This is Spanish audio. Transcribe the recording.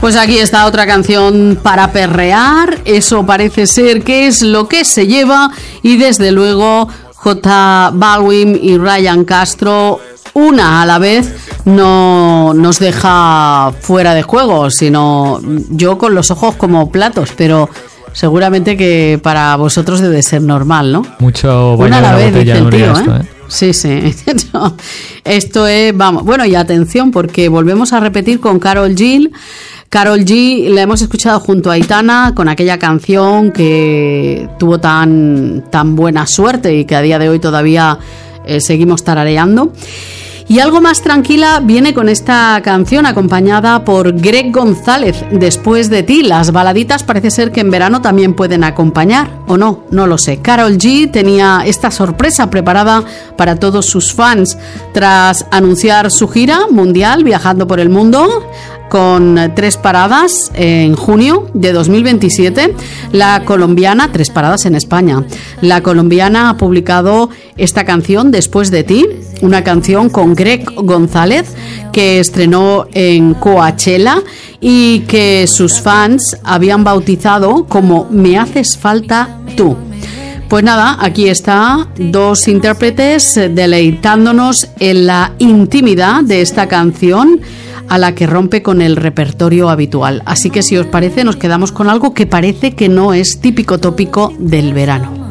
Pues aquí está otra canción para perrear, eso parece ser que es lo que se lleva, y desde luego J Balvin y Ryan Castro, una a la vez, no nos deja fuera de juego, sino yo con los ojos como platos, pero seguramente que para vosotros debe ser normal, ¿no? Mucho baño de la botella, dice el tío, esto, ¿eh? Sí, sí. No, esto es, vamos. Bueno, y atención, porque volvemos a repetir con Karol G. Karol G la hemos escuchado junto a Aitana con aquella canción que tuvo tan buena suerte y que a día de hoy todavía seguimos tarareando. Y algo más tranquila viene con esta canción acompañada por Greg González, Después de ti. Las baladitas parece ser que en verano también pueden acompañar, ¿o no? No lo sé. Karol G tenía esta sorpresa preparada para todos sus fans tras anunciar su gira mundial viajando por el mundo con 3 paradas en junio de 2027. La colombiana, 3 paradas en España. La colombiana ha publicado esta canción, Después de ti, una canción con Greg González que estrenó en Coachella y que sus fans habían bautizado como Me haces falta tú. Pues nada, aquí está, 2 intérpretes deleitándonos en la intimidad de esta canción a la que rompe con el repertorio habitual. Así que si os parece, nos quedamos con algo que parece que no es típico tópico del verano.